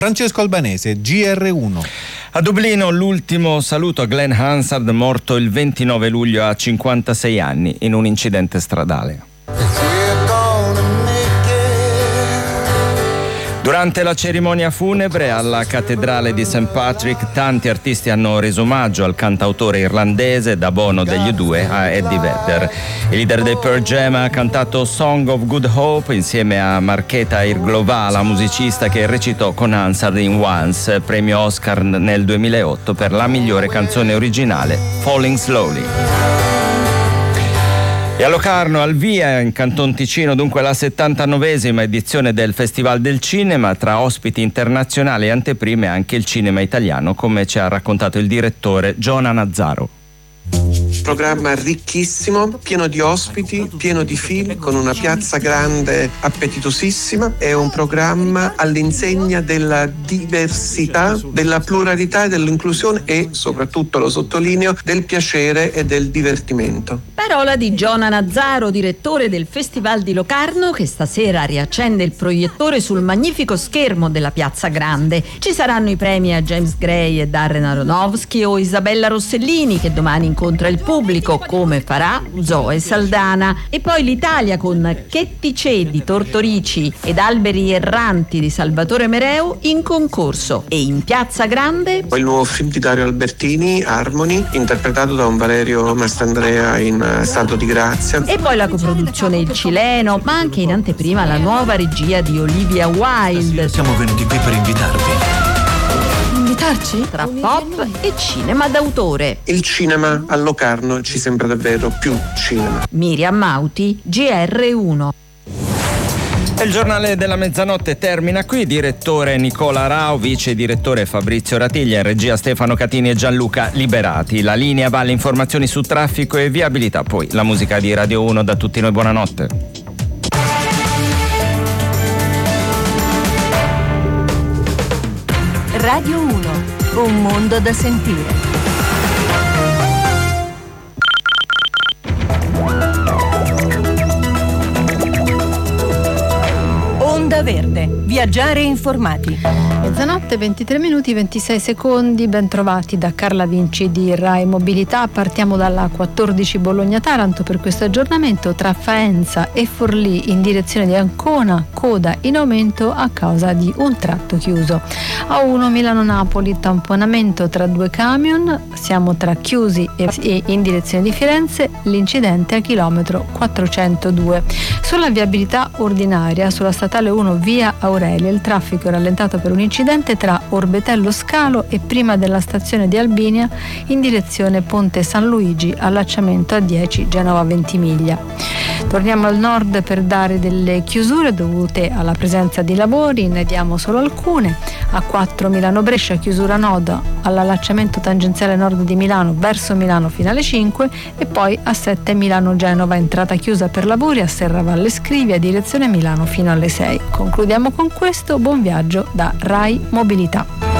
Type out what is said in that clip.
Francesco Albanese, GR1. A Dublino l'ultimo saluto a Glenn Hansard, morto il 29 luglio a 56 anni in un incidente stradale. Durante la cerimonia funebre alla cattedrale di St. Patrick, tanti artisti hanno reso omaggio al cantautore irlandese, da Bono degli U2 a Eddie Vedder. Il leader dei Pearl Jam ha cantato Song of Good Hope insieme a Markéta Irglová, musicista che recitò con Hansard in Once, premio Oscar nel 2008 per la migliore canzone originale, Falling Slowly. E a Locarno al via, in Canton Ticino, dunque la 79esima edizione del Festival del Cinema, tra ospiti internazionali e anteprime anche il cinema italiano, come ci ha raccontato il direttore Giona Nazzaro. Programma ricchissimo, pieno di ospiti, pieno di film, con una piazza grande appetitosissima. È un programma all'insegna della diversità, della pluralità e dell'inclusione e soprattutto, lo sottolineo, del piacere e del divertimento. Parola di Giona Nazzaro, direttore del Festival di Locarno, che stasera riaccende il proiettore sul magnifico schermo della Piazza Grande. Ci saranno i premi a James Gray e Darren Aronofsky o Isabella Rossellini, che domani incontra il pubblico, come farà Zoe Saldana. E poi l'Italia con Che ti c'è di Tortorici ed Alberi erranti di Salvatore Mereu in concorso. E in Piazza Grande Poi il nuovo film di Dario Albertini, Harmony, interpretato da un Valerio Mastandrea in stato di grazia. E poi la coproduzione Il Cileno, ma anche in anteprima la nuova regia di Olivia Wilde. Siamo venuti qui per invitarvi. Invitarci? Tra pop e cinema d'autore. Il cinema a Locarno ci sembra davvero più cinema. Miriam Mauti, GR1. Il giornale della mezzanotte termina qui. Direttore Nicola Rao, vice direttore Fabrizio Ratiglia, in regia Stefano Catini e Gianluca Liberati. La linea va alle informazioni su traffico e viabilità, poi la musica di Radio 1. Da tutti noi buonanotte. Radio 1, un mondo da sentire. Onda Verde, viaggiare informati. Mezzanotte, 23 minuti 26 secondi, ben trovati da Carla Vinci di Rai Mobilità. Partiamo dalla 14 Bologna-Taranto per questo aggiornamento. Tra Faenza e Forlì in direzione di Ancona, coda in aumento a causa di un tratto chiuso. A1 Milano-Napoli, tamponamento tra due camion, siamo tra Chiusi e in direzione di Firenze, l'incidente a chilometro 402. Sulla viabilità ordinaria, sulla statale 1 via Aurelia, il traffico è rallentato per un incidente tra Orbetello Scalo e prima della stazione di Albinia in direzione Ponte San Luigi, allacciamento A10 Genova Ventimiglia. Torniamo al nord per dare delle chiusure dovute alla presenza di lavori, ne diamo solo alcune. A4 Milano-Brescia, chiusura noda all'allacciamento tangenziale nord di Milano verso Milano fino alle 5 e poi A7 Milano-Genova, entrata chiusa per lavori a Serravalle Scrivia, direzione Milano fino alle 6. Concludiamo con questo, buon viaggio da Rai Mobilità.